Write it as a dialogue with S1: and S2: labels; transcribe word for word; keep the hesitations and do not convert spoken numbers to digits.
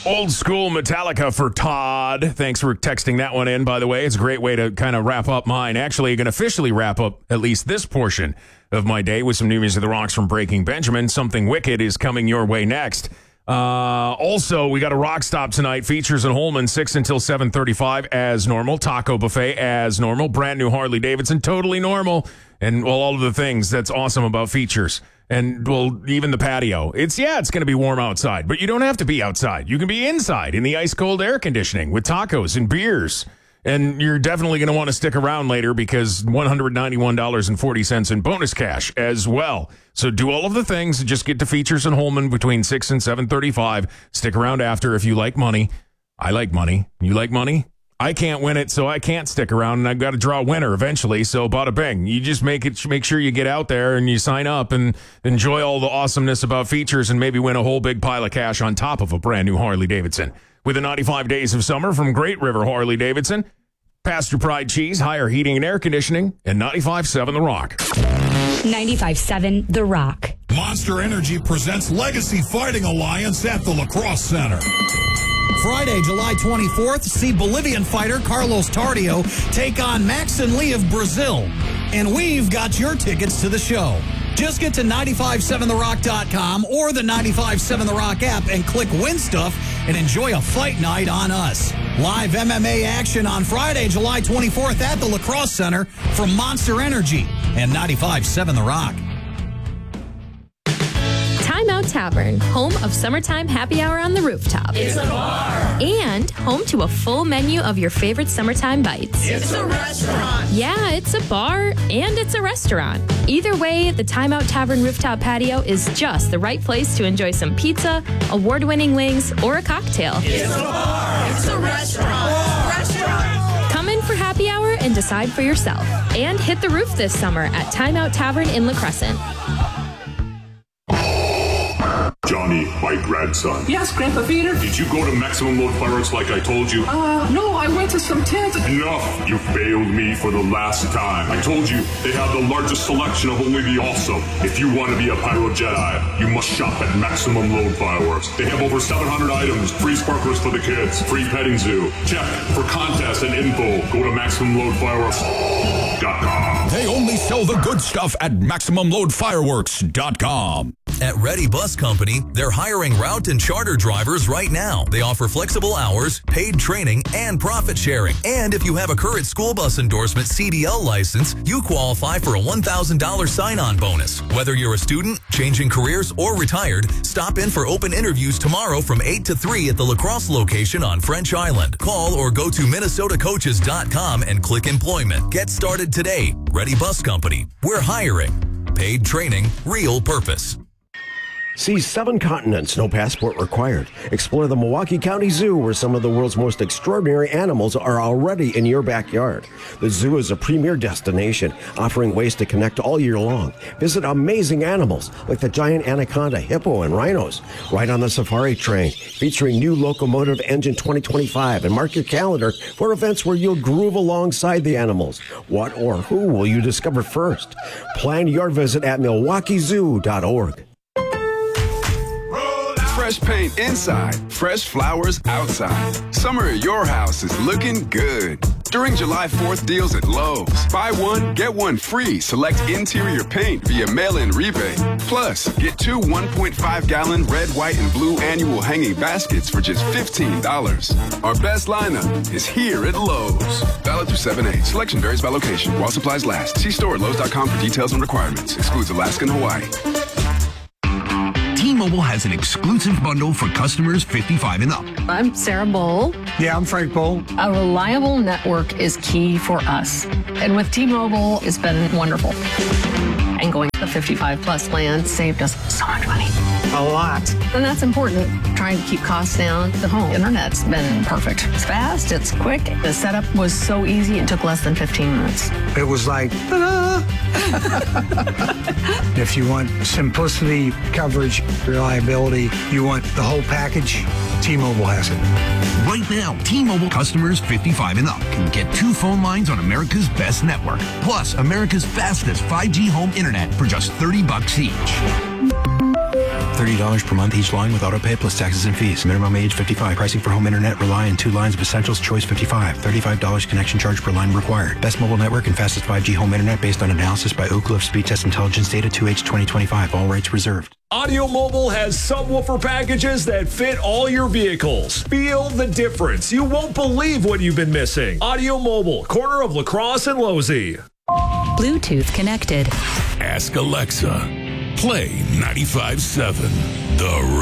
S1: Old school Metallica for Todd. Thanks for texting that one in, by the way. It's a great way to kind of wrap up mine. Actually, you can officially wrap up at least this portion of my day with some new music of the rocks from Breaking Benjamin. Something Wicked is coming your way next. Uh, also, we got a rock stop tonight. Features in Holman, six until seven thirty-five as normal. Taco Buffet as normal. Brand new Harley Davidson, totally normal. And, well, all of the things that's awesome about Features. And, well, even the patio. It's, yeah, it's going to be warm outside, but you don't have to be outside. You can be inside in the ice-cold air conditioning with tacos and beers. And you're definitely going to want to stick around later because one hundred ninety-one dollars and forty cents in bonus cash as well. So do all of the things. Just get to Features in Holman between six and seven thirty-five. Stick around after if you like money. I like money. You like money? I can't win it, so I can't stick around, and I've got to draw a winner eventually, so bada bing. You just make it, make sure you get out there and you sign up and enjoy all the awesomeness about Features and maybe win a whole big pile of cash on top of a brand new Harley Davidson. With the ninety-five days of summer from Great River Harley Davidson, Pasture Pride Cheese, higher heating and air conditioning, and ninety-five point seven The Rock.
S2: ninety-five point seven The Rock.
S3: Monster Energy presents Legacy Fighting Alliance at the Lacrosse Center.
S4: Friday, July twenty-fourth, see Bolivian fighter Carlos Tardio take on Max and Lee of Brazil. And we've got your tickets to the show. Just get to nine five seven the rock dot com or the ninety-five seven The Rock app and click Win Stuff and enjoy a fight night on us. Live M M A action on Friday, July twenty-fourth at the Lacrosse Center from Monster Energy and ninety-five point seven The Rock.
S5: Timeout Tavern, home of summertime happy hour on the rooftop.
S6: It's a bar.
S5: And home to a full menu of your favorite summertime bites.
S6: It's a restaurant.
S5: Yeah, it's a bar and it's a restaurant. Either way, the Timeout Tavern rooftop patio is just the right place to enjoy some pizza, award-winning wings, or a cocktail.
S6: It's a bar. It's a restaurant. Bar. Restaurant.
S5: Come in for happy hour and decide for yourself. And hit the roof this summer at Timeout Tavern in La Crescent.
S7: Johnny, my grandson.
S8: Yes, Grandpa Peter?
S7: Did you go to Maximum Load Fireworks like I told you?
S8: Uh, no, I went to some tents.
S7: Enough! You failed me for the last time. I told you, they have the largest selection of only the awesome. If you want to be a Pyro Jedi, you must shop at Maximum Load Fireworks. They have over seven hundred items, free sparklers for the kids, free petting zoo. Check for contests and info. Go to Maximum Load Fireworks dot com.
S3: They only sell the good stuff at Maximum Load Fireworks dot com.
S9: At Ready Bus Company, they're hiring route and charter drivers right now. They offer flexible hours, paid training, and profit sharing. And if you have a current school bus endorsement C D L license, you qualify for a one thousand dollars sign-on bonus. Whether you're a student, changing careers, or retired, stop in for open interviews tomorrow from eight to three at the La Crosse location on French Island. Call or go to minnesota coaches dot com and click employment. Get started today. Ready Bus Company. We're hiring. Paid training, real purpose.
S10: See seven continents, no passport required. Explore the Milwaukee County Zoo, where some of the world's most extraordinary animals are already in your backyard. The zoo is a premier destination, offering ways to connect all year long. Visit amazing animals like the giant anaconda, hippo, and rhinos. Ride on the safari train, featuring new locomotive engine twenty twenty-five, and mark your calendar for events where you'll groove alongside the animals. What or who will you discover first? Plan your visit at milwaukee zoo dot org.
S11: Fresh paint inside, fresh flowers outside. Summer at your house is looking good. During July fourth deals at Lowe's, buy one, get one free. Select interior paint via mail-in rebate. Plus, get two one point five gallon red, white, and blue annual hanging baskets for just fifteen dollars. Our best lineup is here at Lowe's. Valid through seven eight. Selection varies by location while supplies last. See store at lowes dot com for details and requirements. Excludes Alaska and Hawaii.
S12: T-Mobile has an exclusive bundle for customers fifty-five and up.
S13: I'm Sarah Bowl.
S14: Yeah, I'm Frank Bowl.
S13: A reliable network is key for us. And with T-Mobile, it's been wonderful. And going to the fifty-five plus plan saved us so much money.
S14: A lot.
S13: And that's important. Trying to keep costs down. The home internet's been perfect. It's fast, it's quick. The setup was so easy, it took less than fifteen minutes.
S14: It was like, ta-da! If you want simplicity, coverage, reliability, you want the whole package, T-Mobile has it.
S12: Right now, T-Mobile customers fifty-five and up can get two phone lines on America's best network, plus America's fastest five G home internet for just thirty bucks each.
S15: thirty dollars per month each line with autopay plus taxes and fees. Minimum age fifty-five. Pricing for home internet rely on two lines of Essentials Choice fifty-five. thirty-five dollars connection charge per line required. Best mobile network and fastest five G home internet based on analysis by Oak Cliff Speed Test Intelligence Data two H twenty twenty-five. All rights reserved.
S16: Audio Mobile has subwoofer packages that fit all your vehicles. Feel the difference. You won't believe what you've been missing. Audio Mobile, corner of La Crosse and Losey.
S17: Bluetooth connected.
S3: Ask Alexa. Play ninety-five point seven. The